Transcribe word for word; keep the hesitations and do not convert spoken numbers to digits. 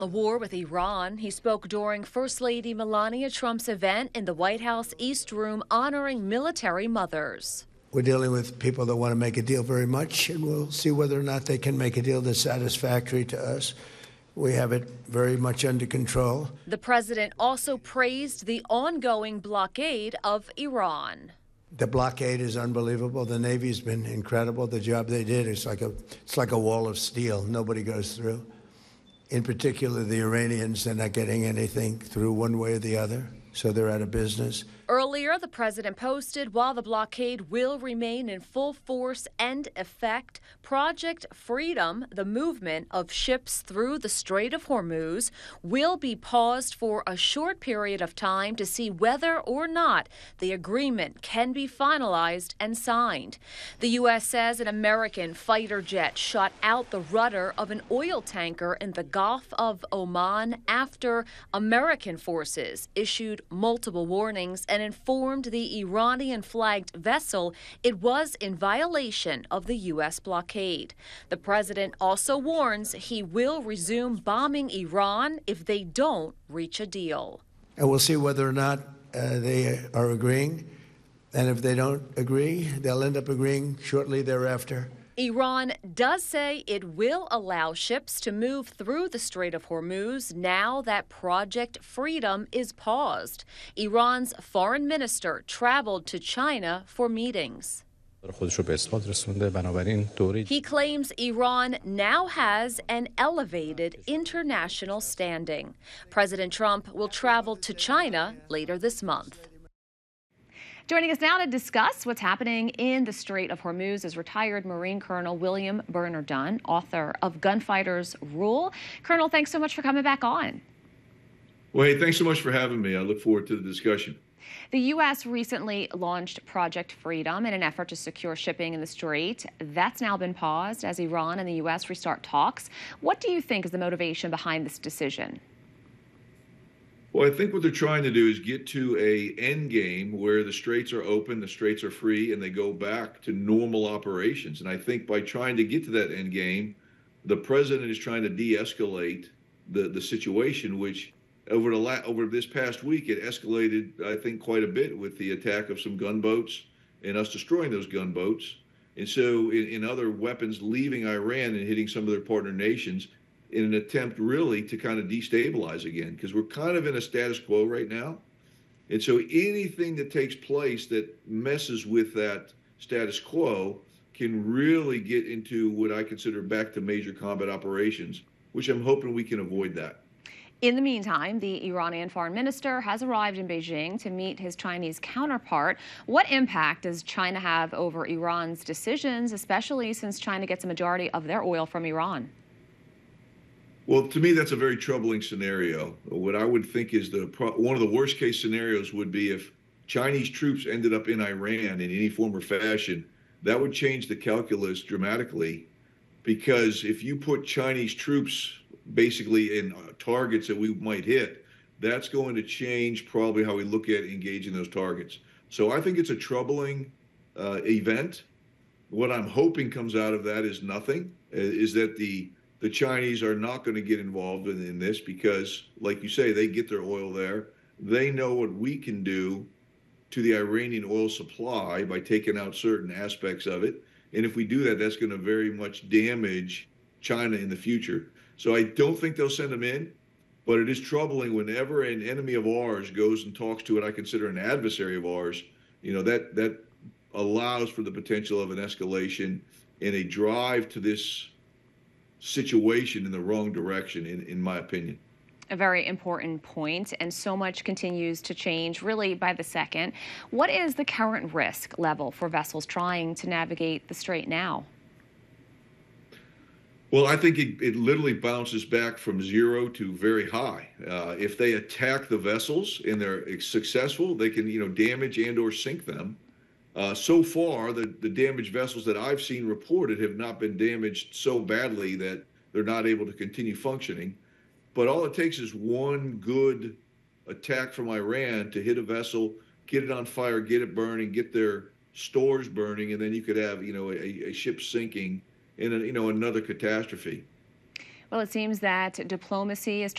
A war with Iran. He spoke during First Lady Melania Trump's event in the White House East Room honoring military mothers. We're dealing with people that want to make a deal very much, and we'll see whether or not they can make a deal that's satisfactory to us. We have it very much under control. The president also praised the ongoing blockade of Iran. The blockade is unbelievable. The Navy's been incredible. The job they did is like a, it's like a wall of steel. Nobody goes through. In particular, the Iranians, they're not getting anything through one way or the other, so they're out of business. Earlier, the president posted, while the blockade will remain in full force and effect, Project Freedom, the movement of ships through the Strait of Hormuz, will be paused for a short period of time to see whether or not the agreement can be finalized and signed. The U S says an American fighter jet shot out the rudder of an oil tanker in the Gulf of Oman after American forces issued multiple warnings and informed the Iranian-flagged vessel it was in violation of the U S blockade. The president also warns he will resume bombing Iran if they don't reach a deal. And we'll see whether or not uh, they are agreeing. And if they don't agree, they'll end up agreeing shortly thereafter. Iran does say it will allow ships to move through the Strait of Hormuz now that Project Freedom is paused. Iran's foreign minister traveled to China for meetings. He claims Iran now has an elevated international standing. President Trump will travel to China later this month. Joining us now to discuss what's happening in the Strait of Hormuz is retired Marine Colonel William Burner Dunn, author of Gunfighter's Rule. Colonel, thanks so much for coming back on. Well, hey, thanks so much for having me. I look forward to the discussion. The U S recently launched Project Freedom in an effort to secure shipping in the Strait. That's now been paused as Iran and the U S restart talks. What do you think is the motivation behind this decision? Well, I think what they're trying to do is get to a end game where the straits are open, the straits are free, and they go back to normal operations. And I think by trying to get to that end game, the president is trying to de-escalate the, the situation, which over the la over this past week, it escalated, I think, quite a bit with the attack of some gunboats and us destroying those gunboats. And so in, in other weapons leaving Iran and hitting some of their partner nations, in an attempt really to kind of destabilize again, because we're kind of in a status quo right now. And so anything that takes place that messes with that status quo can really get into what I consider back to major combat operations, which I'm hoping we can avoid that. In the meantime, the Iranian foreign minister has arrived in Beijing to meet his Chinese counterpart. What impact does China have over Iran's decisions, especially since China gets a majority of their oil from Iran? Well, to me, that's a very troubling scenario. What I would think is the one of the worst case scenarios would be if Chinese troops ended up in Iran in any form or fashion. That would change the calculus dramatically, because if you put Chinese troops basically in targets that we might hit, that's going to change probably how we look at engaging those targets. So I think it's a troubling uh, event. What I'm hoping comes out of that is nothing, is that the The Chinese are not going to get involved in, in this because, like you say, they get their oil there. They know what we can do to the Iranian oil supply by taking out certain aspects of it. And if we do that, that's going to very much damage China in the future. So I don't think they'll send them in, but it is troubling whenever an enemy of ours goes and talks to what I consider an adversary of ours. You know, that, that allows for the potential of an escalation and a drive to this situation in the wrong direction, in, in my opinion. A very important point, and so much continues to change really by the second. What is the current risk level for vessels trying to navigate the strait now? Well, I think it, it literally bounces back from zero to very high. Uh, if they attack the vessels and they're successful, they can, you know, damage and or sink them. Uh, so far, the, the damaged vessels that I've seen reported have not been damaged so badly that they're not able to continue functioning. But all it takes is one good attack from Iran to hit a vessel, get it on fire, get it burning, get their stores burning, and then you could have, you know, a, a ship sinking and, a, you know, another catastrophe. Well, it seems that diplomacy is